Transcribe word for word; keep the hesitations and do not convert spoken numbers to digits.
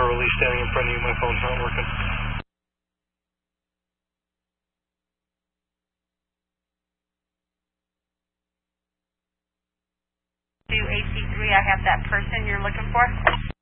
literally standing in front of you. My phone's not working. To A C three, I have that person you're looking for.